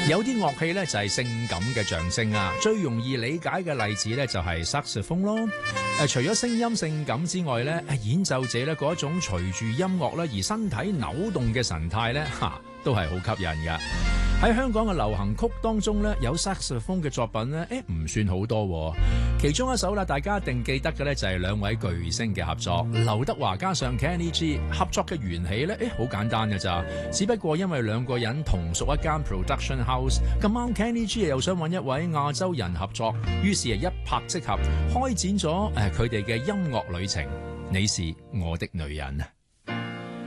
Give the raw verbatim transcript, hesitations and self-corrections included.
有啲樂器咧就係性感嘅象徵啊，最容易理解嘅例子咧就係薩克斯風咯。誒，除咗聲音性感之外咧，演奏者咧嗰一種隨住音樂咧而身體扭動嘅神態咧，嚇都係好吸引嘅。喺香港嘅流行曲當中咧，有薩克斯風嘅作品咧，誒唔算好多。其中一首啦，大家一定記得嘅咧就係兩位巨星嘅合作，劉德華加上 Kenny G 合作嘅緣起咧，誒好簡單嘅咋，只不過因為兩個人同屬一間 production house，咁啱 Kenny G 又想揾一位亞洲人合作，於是係一拍即合，開展咗誒佢哋嘅音樂旅程。你是我的女人。